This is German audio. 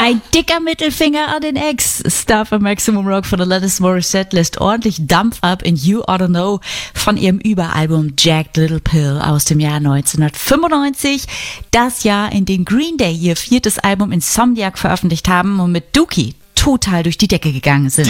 Ein dicker Mittelfinger an den Ex. Star für Maximum Rock von Alanis Morissette lässt ordentlich Dampf ab in You Oughta Know von ihrem Überalbum Jagged Little Pill aus dem Jahr 1995. Das Jahr, in dem Green Day ihr 4. Album Insomniac veröffentlicht haben und mit Dookie total durch die Decke gegangen sind.